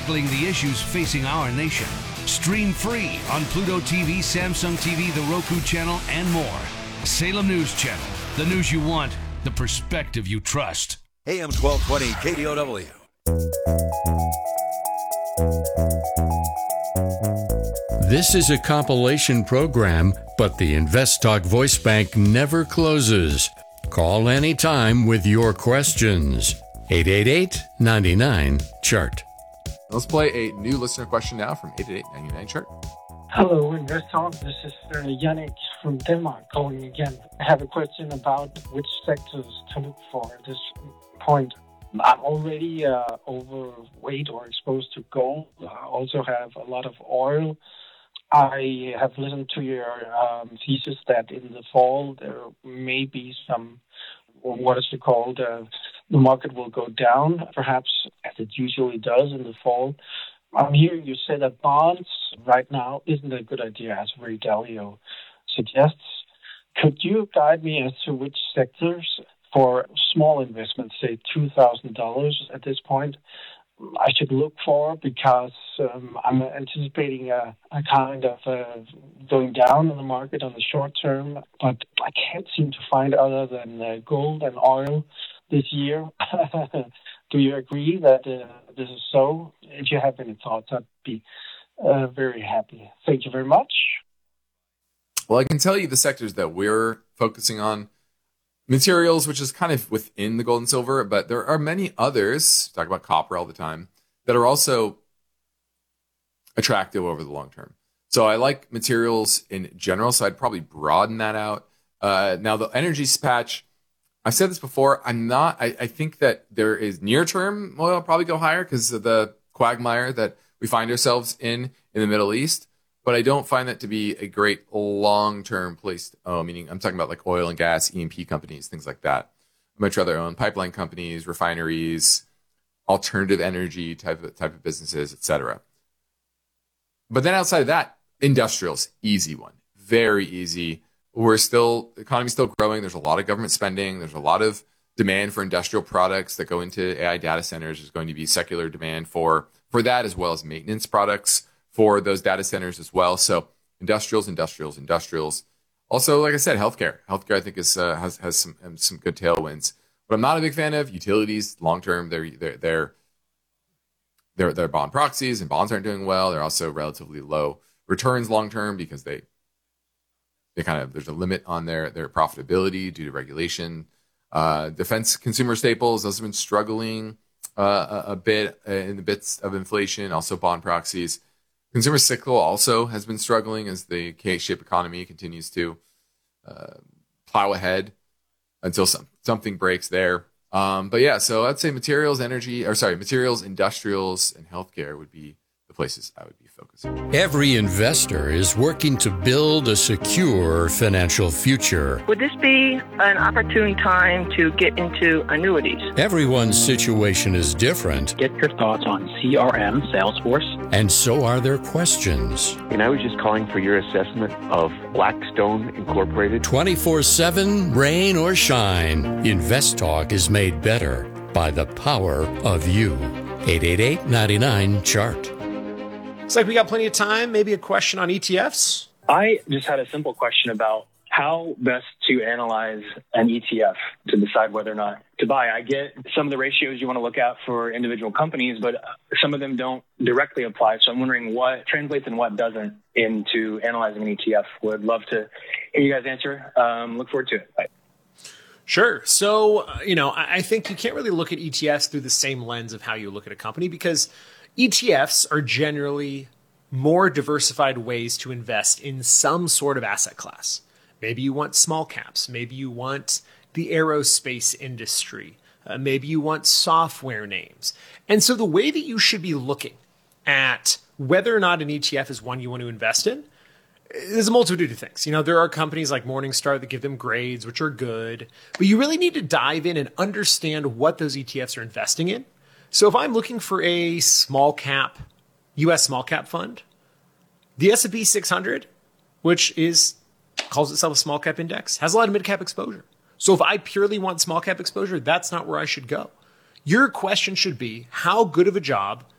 tackling the issues facing our nation. Stream free on Pluto TV, Samsung TV, the Roku channel, and more. Salem News Channel. The news you want, the perspective you trust. AM 1220 KDOW. This is a compilation program, but the InvestTalk Voice Bank never closes. Call anytime with your questions. 888-99-CHART. Let's play a new listener question now from 888-99-CHART. Hello, InvestTalk. This is Yannick from Denmark calling again. I have a question about which sectors to look for at this point. I'm already overweight or exposed to gold. I also have a lot of oil. I have listened to your thesis that in the fall there may be some, what is it called, the market will go down, perhaps as it usually does in the fall. I'm hearing you say that bonds right now isn't a good idea, as Ray Dalio suggests. Could you guide me as to which sectors for small investments, say $2,000 at this point, I should look for, because I'm anticipating a kind of going down in the market on the short term, but I can't seem to find other than gold and oil this year. Do you agree that this is so? If you have any thoughts, I'd be very happy. Thank you very much. Well, I can tell you the sectors that we're focusing on. Materials, which is kind of within the gold and silver, but there are many others, talk about copper all the time, that are also attractive over the long term. So I like materials in general, so I'd probably broaden that out. Now, the energy patch, I've said this before, I think that there is near term, well, I'll probably go higher because of the quagmire that we find ourselves in the Middle East. But I don't find that to be a great long-term place. Meaning I'm talking about like oil and gas, E&P companies, things like that. I'd much rather own pipeline companies, refineries, alternative energy type of businesses, etc. But then outside of that, industrials, easy one, very easy. The economy's still growing. There's a lot of government spending. There's a lot of demand for industrial products that go into AI data centers. There's going to be secular demand for that, as well as maintenance products for those data centers as well. So industrials. Also, like I said, healthcare. Healthcare, I think, has some good tailwinds. But I'm not a big fan of utilities long term. They're bond proxies, and bonds aren't doing well. They're also relatively low returns long term because they there's a limit on their profitability due to regulation. Defense consumer staples, those have been struggling a bit in the bits of inflation. Also, bond proxies. Consumer cyclical also has been struggling as the K-shaped economy continues to plow ahead until something breaks there. But yeah, so I'd say materials, industrials, and healthcare would be the places I would be focusing. Every investor is working to build a secure financial future. Would this be an opportune time to get into annuities? Everyone's situation is different. Get your thoughts on CRM, Salesforce. And so are their questions. And I was just calling for your assessment of Blackstone Incorporated. 24/7, rain or shine, InvestTalk is made better by the power of you. 888-99-CHART. Looks like we got plenty of time. Maybe a question on ETFs? I just had a simple question about how best to analyze an ETF to decide whether or not to buy. I get some of the ratios you want to look at for individual companies, but some of them don't directly apply. So I'm wondering what translates and what doesn't into analyzing an ETF. Would love to hear you guys answer. Look forward to it. Bye. Sure. So, I think you can't really look at ETFs through the same lens of how you look at a company, because ETFs are generally more diversified ways to invest in some sort of asset class. Maybe you want small caps. Maybe you want the aerospace industry. Maybe you want software names. And so the way that you should be looking at whether or not an ETF is one you want to invest in, there's a multitude of things. There are companies like Morningstar that give them grades, which are good, but you really need to dive in and understand what those ETFs are investing in. So if I'm looking for a small cap, US small cap fund, the S&P 600, which calls itself a small cap index, has a lot of mid cap exposure. So if I purely want small cap exposure, that's not where I should go. Your question should be, how good of a job